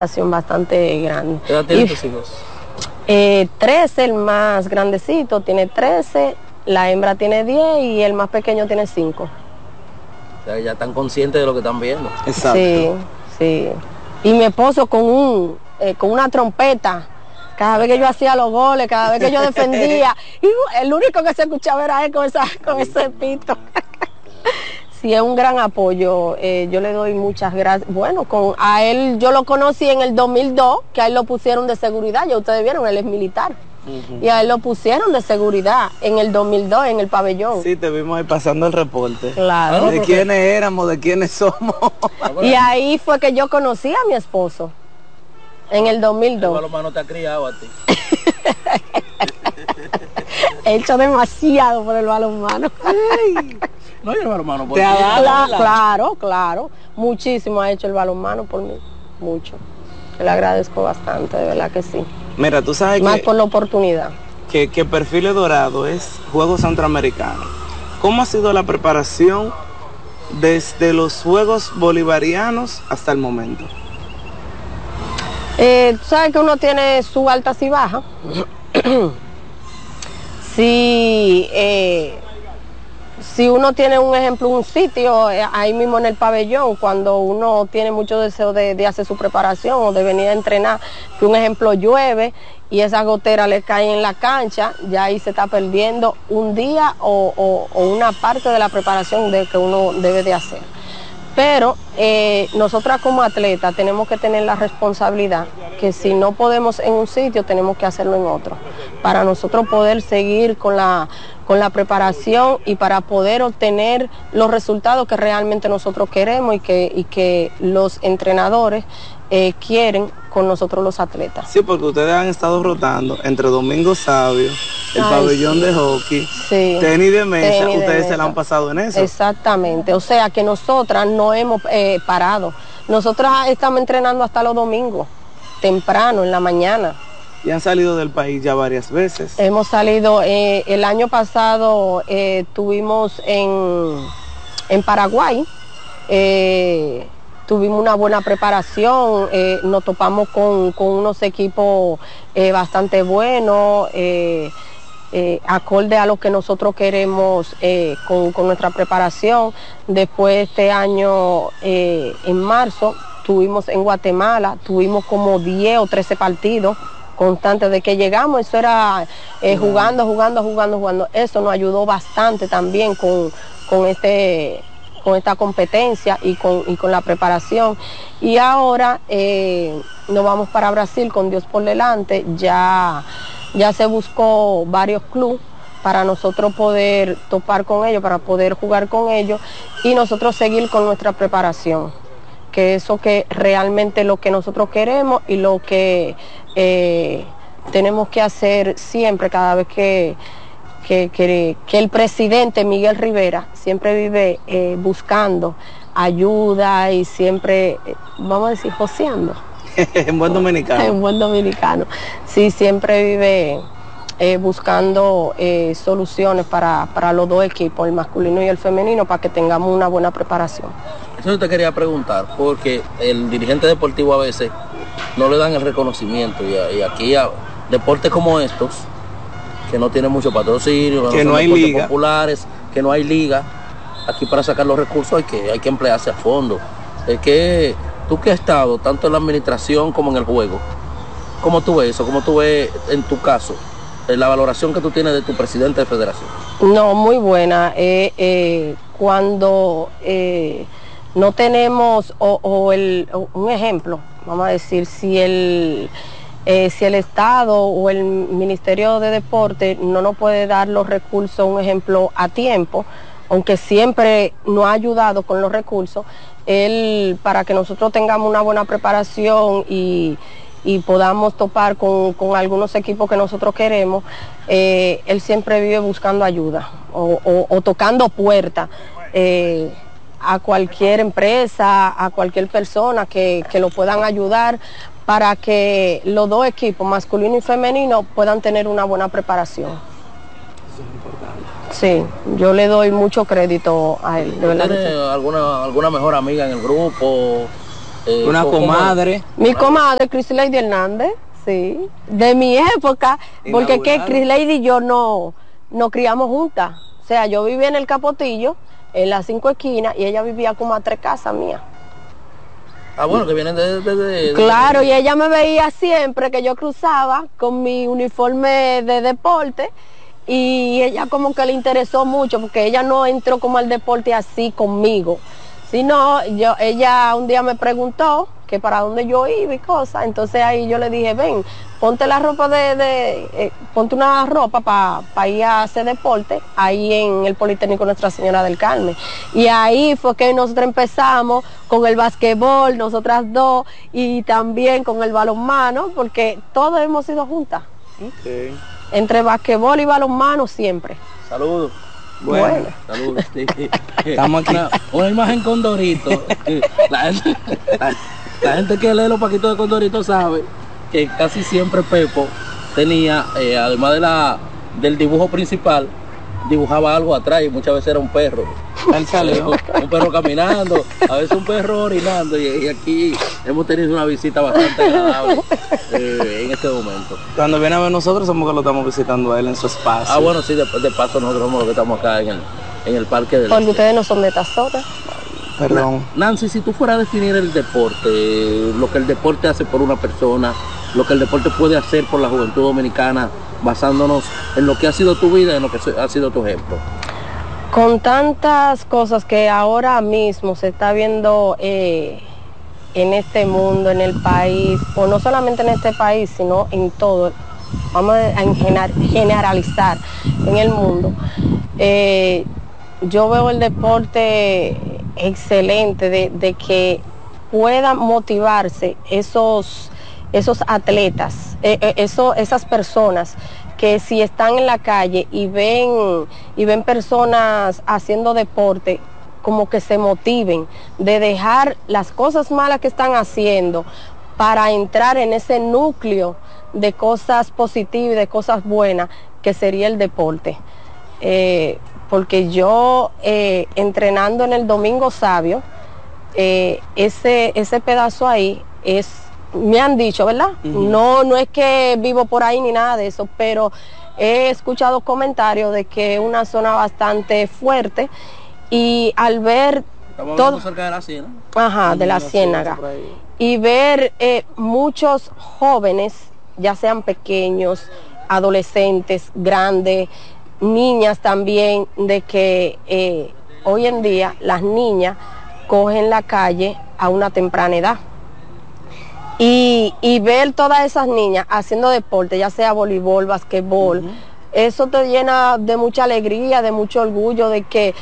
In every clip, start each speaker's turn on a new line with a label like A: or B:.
A: bastante grande.
B: ¿Qué edad tienen tus hijos?
A: 13, el más grandecito tiene 13, la hembra tiene 10 y el más pequeño tiene 5.
B: O sea, ya están conscientes de lo que están viendo.
C: Exacto.
A: Sí, sí. Y mi esposo con una trompeta, cada vez que yo hacía los goles, cada vez que yo defendía, y el único que se escuchaba era él con ese pito. Sí, es un gran apoyo, yo le doy muchas gracias. Bueno, a él yo lo conocí en el 2002, que a él lo pusieron de seguridad, ya ustedes vieron, él es militar. Y a él lo pusieron de seguridad en el 2002, en el pabellón.
C: Sí, te vimos ahí pasando el reporte.
A: Claro.
C: De quiénes éramos, de quiénes somos.
A: Y ahí fue que yo conocí a mi esposo, en el 2002.
B: El balonmano te ha criado a ti.
A: He hecho demasiado por el balonmano.
B: No, y el balonmano por
C: Te ha
B: ti.
C: dado.
A: Claro. Muchísimo ha hecho el balonmano por mí. Mucho. Le agradezco bastante, de verdad que sí.
C: Mira, tú sabes
A: Más por la oportunidad.
C: que Perfiles Dorados es Juegos Centroamericanos. ¿Cómo ha sido la preparación desde los Juegos Bolivarianos hasta el momento?
A: Tú sabes que uno tiene sus altas y bajas. Si uno tiene un ejemplo, un sitio ahí mismo en el pabellón, cuando uno tiene mucho deseo de hacer su preparación o de venir a entrenar, que un ejemplo llueve y esa gotera le cae en la cancha, ya ahí se está perdiendo un día o una parte de la preparación que uno debe de hacer. Pero nosotras como atletas tenemos que tener la responsabilidad que si no podemos en un sitio, tenemos que hacerlo en otro, para nosotros poder seguir con la preparación y para poder obtener los resultados que realmente nosotros queremos y que los entrenadores quieren con nosotros los atletas.
C: Sí, porque ustedes han estado rotando entre Domingo Sabio, el pabellón de hockey, tenis de mesa, ustedes se la han pasado en eso.
A: Exactamente, o sea que nosotras no hemos parado. Nosotras estamos entrenando hasta los domingos, temprano, en la mañana.
C: Y han salido del país ya varias veces.
A: Hemos salido, el año pasado estuvimos en Paraguay, tuvimos una buena preparación, nos topamos con unos equipos bastante buenos, acorde a lo que nosotros queremos con nuestra preparación. Después este año, en marzo, estuvimos en Guatemala, tuvimos como 10 o 13 partidos constantes de que llegamos, eso era jugando. Eso nos ayudó bastante también con esta competencia y con la preparación. Y ahora nos vamos para Brasil con Dios por delante. Ya se buscó varios clubes para nosotros poder topar con ellos, para poder jugar con ellos y nosotros seguir con nuestra preparación, que eso que realmente lo que nosotros queremos y lo que tenemos que hacer siempre, cada vez que el presidente Miguel Rivera siempre vive buscando ayuda y siempre, vamos a decir, joseando.
C: En buen dominicano.
A: En buen dominicano. Sí, siempre vive buscando soluciones para los dos equipos, el masculino y el femenino, para que tengamos una buena preparación.
B: Eso te quería preguntar, porque el dirigente deportivo a veces no le dan el reconocimiento y aquí a deportes como estos, que no tienen mucho patrocinio,
C: que no hay liga,
B: populares, que no hay liga, aquí para sacar los recursos hay que emplearse a fondo. Es que tú que has estado tanto en la administración como en el juego, ¿cómo tú ves eso? ¿Cómo tú ves en tu caso la valoración que tú tienes de tu presidente de federación?
A: No, muy buena. Cuando no tenemos un ejemplo, vamos a decir, si el Estado o el Ministerio de Deporte no nos puede dar los recursos, un ejemplo, a tiempo, aunque siempre nos ha ayudado con los recursos, para que nosotros tengamos una buena preparación y podamos topar con algunos equipos que nosotros queremos, él siempre vive buscando ayuda o tocando puertas a cualquier empresa, a cualquier persona que lo puedan ayudar para que los dos equipos, masculino y femenino, puedan tener una buena preparación.
C: Eso es importante.
A: Sí, yo le doy mucho crédito a él, de verdad.
B: ¿Tiene alguna mejor amiga en el grupo?
C: Una comadre.
A: Mi comadre, Chris Lady Hernández, sí, de mi época, porque es que Chris Lady y yo no criamos juntas. O sea, yo vivía en el Capotillo, en las 5 esquinas, y ella vivía como a 3 casas mías.
B: Ah, bueno, que vienen de
A: Claro, y ella me veía siempre que yo cruzaba con mi uniforme de deporte, y ella como que le interesó mucho, porque ella no entró como al deporte así conmigo, sino ella un día me preguntó que para dónde yo iba y cosas, entonces ahí yo le dije, ven, ponte la ropa ponte una ropa para ir a hacer deporte ahí en el Politécnico Nuestra Señora del Carmen. Y ahí fue que nosotros empezamos con el basquetbol, nosotras dos, y también con el balonmano, porque todos hemos ido juntas.
C: Okay.
A: Entre basquetbol y balonmano siempre.
B: Saludos.
A: Bueno.
B: Saludos. Sí.
C: Estamos aquí.
B: Una imagen con Dorito. La gente que lee los paquitos de Condorito sabe que casi siempre Pepo tenía, además del dibujo principal, dibujaba algo atrás y muchas veces era un perro.
C: Él salió.
B: Un perro caminando, a veces un perro orinando, y aquí hemos tenido una visita bastante agradable en este momento.
C: Cuando viene a ver nosotros somos que lo estamos visitando a él en su espacio.
B: Ah, bueno, sí, de paso nosotros somos los que estamos acá en el parque del...
A: Porque ustedes no son de esta zona.
C: Perdón.
B: Nancy, si tú fueras a definir el deporte, lo que el deporte hace por una persona, lo que el deporte puede hacer por la juventud dominicana, basándonos en lo que ha sido tu vida, en lo que ha sido tu ejemplo.
A: Con tantas cosas que ahora mismo se está viendo en este mundo, en el país, o no solamente en este país, sino en todo, vamos a generalizar en el mundo, yo veo el deporte excelente de que puedan motivarse esos atletas, esas personas que si están en la calle y ven personas haciendo deporte, como que se motiven de dejar las cosas malas que están haciendo para entrar en ese núcleo de cosas positivas, de cosas buenas, que sería el deporte. Porque yo entrenando en el Domingo Sabio, ese pedazo ahí me han dicho, ¿verdad? No es que vivo por ahí ni nada de eso, pero he escuchado comentarios de que es una zona bastante fuerte, y al ver
B: todo cerca de la ciénaga.
A: Ajá, de la ciénaga, y ver muchos jóvenes, ya sean pequeños, adolescentes, grandes, niñas también, de que hoy en día las niñas cogen la calle a una temprana edad, y ver todas esas niñas haciendo deporte, ya sea voleibol, basquetbol, eso te llena de mucha alegría, de mucho orgullo, de que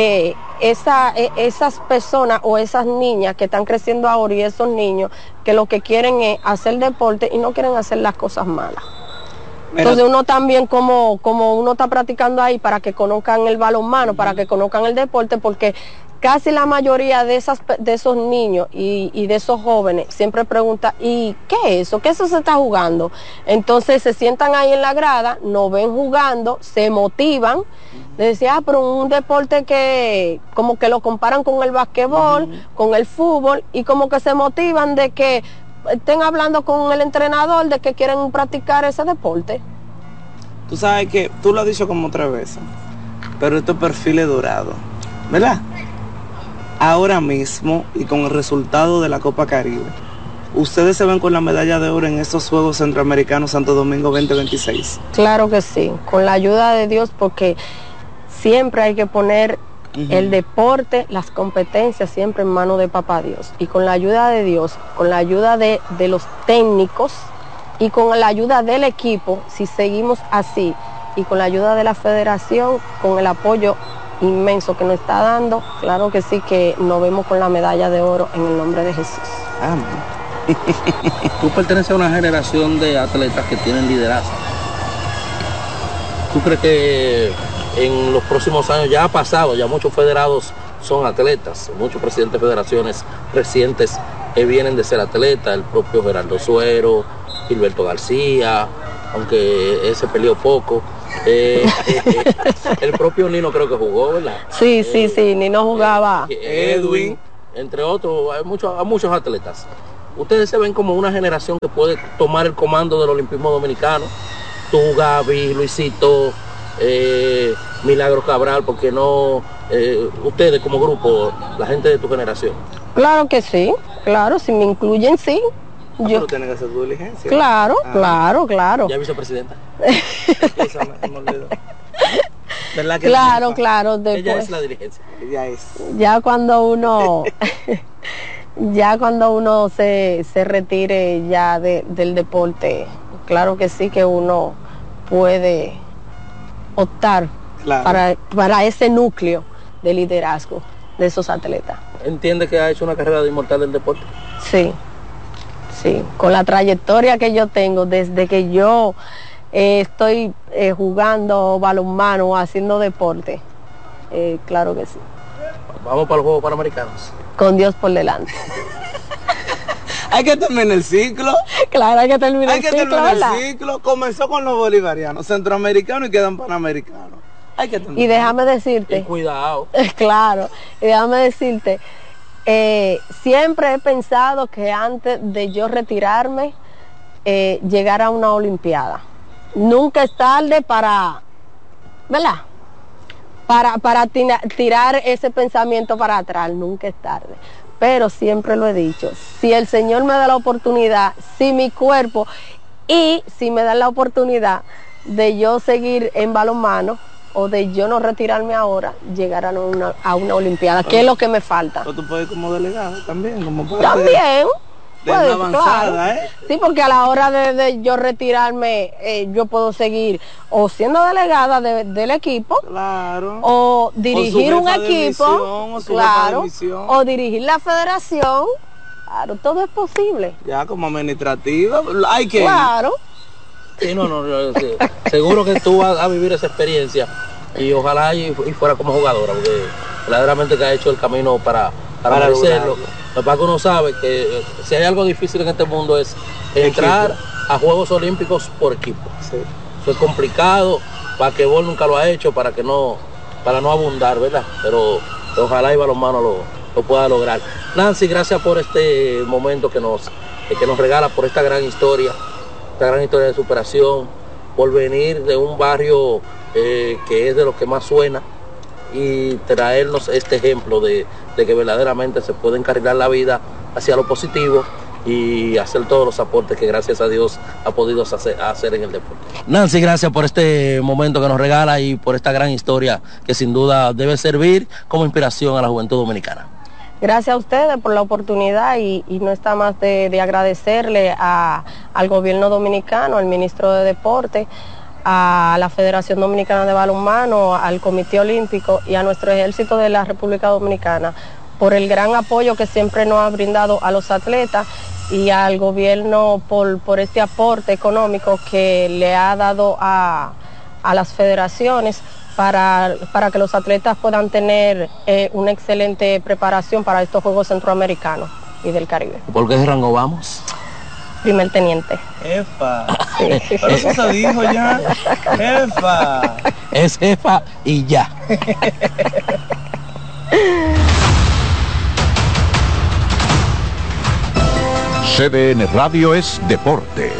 A: esas personas o esas niñas que están creciendo ahora, y esos niños que lo que quieren es hacer deporte y no quieren hacer las cosas malas. Entonces uno también, como uno está practicando ahí, para que conozcan el balonmano, para que conozcan el deporte, porque casi la mayoría de esos niños y de esos jóvenes siempre preguntan, ¿y qué es eso? ¿Qué eso se está jugando? Entonces se sientan ahí en la grada, nos ven jugando, se motivan, de decir, pero un deporte que como que lo comparan con el basquetbol, con el fútbol, y como que se motivan de que estén hablando con el entrenador de que quieren practicar ese deporte.
C: Tú sabes que tú lo has dicho como 3 veces, pero estos perfiles dorados, ¿verdad? Ahora mismo, y con el resultado de la Copa Caribe, ¿ustedes se ven con la medalla de oro en estos Juegos Centroamericanos Santo Domingo 2026?
A: Claro que sí, con la ayuda de Dios, porque siempre hay que poner el deporte, las competencias siempre en manos de Papá Dios, y con la ayuda de Dios, con la ayuda de los técnicos y con la ayuda del equipo, si seguimos así, y con la ayuda de la federación, con el apoyo inmenso que nos está dando, claro que sí, que nos vemos con la medalla de oro en el nombre de Jesús.
C: Amén.
B: Tú perteneces a una generación de atletas que tienen liderazgo. ¿Tú crees que en los próximos años, ya ha pasado, ya muchos federados son atletas, muchos presidentes de federaciones recientes vienen de ser atletas, el propio Gerardo Suero, Gilberto García, aunque ese peleó poco, el propio Nino creo que jugó, ¿verdad?
A: Sí, Nino jugaba.
C: Edwin,
B: entre otros, hay muchos atletas. Ustedes se ven como una generación que puede tomar el comando del olimpismo dominicano. Tú, Gaby, Luisito, Milagro Cabral, porque no, ustedes como grupo, la gente de tu generación.
A: Claro que sí, claro, si me incluyen, sí.
C: Pero tiene que hacer tu diligencia.
A: Claro, claro.
B: ¿Ya vicepresidenta?
C: Me olvidó. ¿Verdad que
A: claro.
B: Ella
A: Después,
B: es la dirigencia.
C: Ella es.
A: ya cuando uno se retire ya del deporte, claro que sí que uno puede optar para ese núcleo de liderazgo de esos atletas.
B: ¿Entiende que ha hecho una carrera de inmortal del deporte?
A: Sí, con la trayectoria que yo tengo desde que yo estoy jugando balonmano o haciendo deporte, claro que sí.
B: Vamos para los Juegos Panamericanos.
A: Con Dios por delante.
C: Hay que terminar el ciclo.
A: Claro, hay que terminar el
C: ciclo. Comenzó con los bolivarianos, centroamericanos y quedan panamericanos. Hay que terminar.
A: Y déjame decirte.
B: Y cuidado.
A: Claro, y déjame decirte, siempre he pensado que antes de yo retirarme, llegar a una olimpiada. Nunca es tarde para, ¿verdad? Para tirar ese pensamiento para atrás, nunca es tarde. Pero siempre lo he dicho, si el Señor me da la oportunidad, si mi cuerpo y si me da la oportunidad de yo seguir en balonmano o de yo no retirarme ahora, llegar a una olimpiada, que es lo que me falta.
C: Pero tú puedes ir como delegado también, como
A: también.
C: De una avanzada, claro.
A: Sí, porque a la hora de yo retirarme, yo puedo seguir o siendo delegada del equipo,
C: claro,
A: o dirigir un equipo, claro, o dirigir la federación, claro, todo es posible.
C: Ya como administrativa, hay que
A: claro.
B: Sí, no, sí. Seguro que tú vas a vivir esa experiencia y ojalá y fuera como jugadora, porque verdaderamente que ha hecho el camino para merecerlo. Lo que pasa es que uno sabe que si hay algo difícil en este mundo es entrar a Juegos Olímpicos por equipo.
C: Sí.
B: Eso es complicado, basquetbol nunca lo ha hecho para no abundar, ¿verdad? Pero ojalá y balonmano lo pueda lograr. Nancy, gracias por este momento que nos regala, por esta gran historia de superación, por venir de un barrio que es de los que más suena y traernos este ejemplo de que verdaderamente se puede encarrilar la vida hacia lo positivo y hacer todos los aportes que gracias a Dios ha podido hacer en el deporte. Nancy, gracias por este momento que nos regala y por esta gran historia que sin duda debe servir como inspiración a la juventud dominicana.
A: Gracias a ustedes por la oportunidad y no está más de agradecerle al gobierno dominicano, al ministro de Deporte, a la Federación Dominicana de Balonmano, al Comité Olímpico y a nuestro ejército de la República Dominicana por el gran apoyo que siempre nos ha brindado a los atletas y al gobierno por este aporte económico que le ha dado a las federaciones para que los atletas puedan tener una excelente preparación para estos Juegos Centroamericanos y del Caribe.
B: ¿Por qué rango vamos?
A: Primer teniente.
C: Jefa. Sí. Pero eso se dijo ya. Jefa.
B: Es jefa y ya.
D: CDN Radio es deporte.